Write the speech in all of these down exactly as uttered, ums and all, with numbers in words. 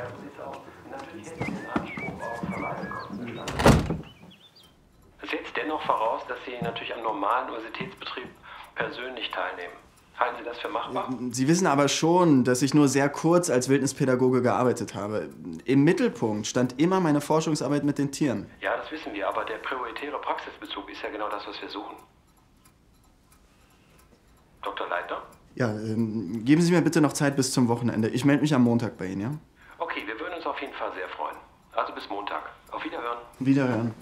Es setzt dennoch voraus, dass Sie natürlich am normalen Universitätsbetrieb persönlich teilnehmen. Halten Sie das für machbar? Sie wissen aber schon, dass ich nur sehr kurz als Wildnispädagoge gearbeitet habe. Im Mittelpunkt stand immer meine Forschungsarbeit mit den Tieren. Ja, das wissen wir, aber der prioritäre Praxisbezug ist ja genau das, was wir suchen. Doktor Leitner? Ja, ähm, geben Sie mir bitte noch Zeit bis zum Wochenende. Ich melde mich am Montag bei Ihnen, ja? Okay, wir würden uns auf jeden Fall sehr freuen. Also bis Montag. Auf Wiederhören. Wiederhören.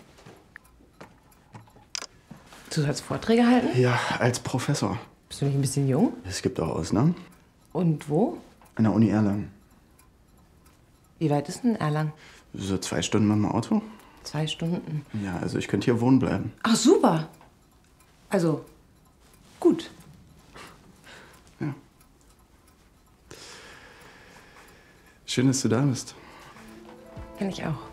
Du sollst Vorträge halten? Ja, als Professor. Bist du nicht ein bisschen jung? Es gibt auch Ausnahmen. Und wo? An der Uni Erlangen. Wie weit ist denn Erlangen? So zwei Stunden mit dem Auto? Zwei Stunden. Ja, also ich könnte hier wohnen bleiben. Ach, super. Also, gut. Ja. Schön, dass du da bist. Kenn ich auch.